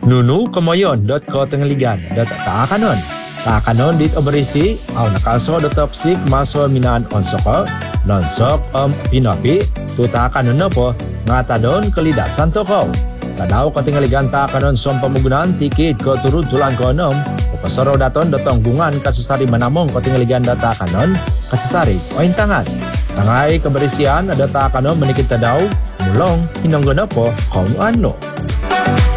Nunu kemoyon.ko tenggeligan .taakanon. Taakanon dit berisi au nakaso toksik maso minaan onsoko nonsok pinapi tu taakanon po ngatadon kelidasan toko. Tadau ko tinggeligan taakanon som pemenggunaan tiket ko turun tulang ko enom. Pesoro daton gungan kasusari manamong ko tinggeligan data kanon kasusari oin tangan. Tangai keberisian ada taakanon menikit tadau mulong hinonggono po kong ano.